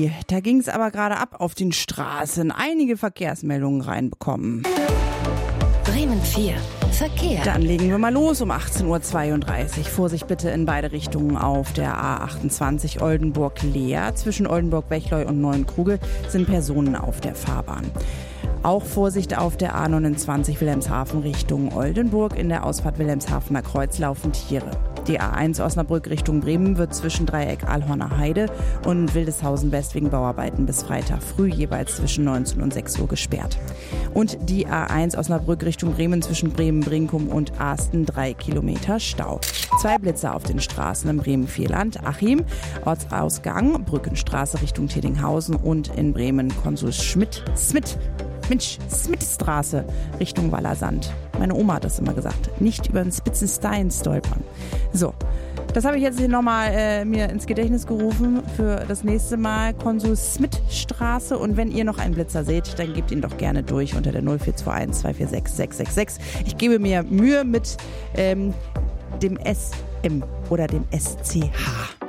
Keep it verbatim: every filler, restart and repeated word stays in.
Ui, da ging's aber gerade ab auf den Straßen. Einige Verkehrsmeldungen reinbekommen. Bremen vier. Verkehr. Dann legen wir mal los um achtzehn Uhr zweiunddreißig. Vorsicht bitte in beide Richtungen auf der A achtundzwanzig Oldenburg-Leer. Zwischen Oldenburg-Wechleu und Neuenkrugel sind Personen auf der Fahrbahn. Auch Vorsicht auf der A neunundzwanzig Wilhelmshaven Richtung Oldenburg. In der Ausfahrt Wilhelmshavener Kreuz laufen Tiere. Die A eins Osnabrück Richtung Bremen wird zwischen Dreieck Alhorner Heide und Wildeshausen West wegen Bauarbeiten bis Freitag früh jeweils zwischen neunzehn und sechs Uhr gesperrt. Und die A eins Osnabrück Richtung Bremen zwischen Bremen-Brinkum und Asten drei Kilometer Stau. Zwei Blitze auf den Straßen in Bremen-Vierland, Achim, Ortsausgang, Brückenstraße Richtung Teddinghausen und in Bremen Konsul Schmidt, Smith. Mensch, Smithstraße Richtung Wallersand. Meine Oma hat das immer gesagt. Nicht über den Spitzenstein stolpern. So, das habe ich jetzt hier nochmal äh, mir ins Gedächtnis gerufen für das nächste Mal. Konsul Smithstraße. Und wenn ihr noch einen Blitzer seht, dann gebt ihn doch gerne durch unter der null vier zwei eins zwei vier sechs sechs sechs sechs. Ich gebe mir Mühe mit ähm, dem S M oder dem S C H.